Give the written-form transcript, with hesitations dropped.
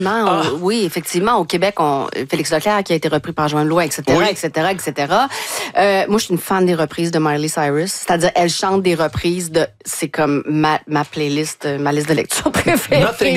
Oui, effectivement, au Québec, Félix Leclerc qui a été repris par Joanne Loin, etc., etc., etc. Moi, je suis une fan des reprises de Miley Cyrus. C'est-à-dire, elle chante des reprises c'est comme ma playlist, ma liste de lecture préférée.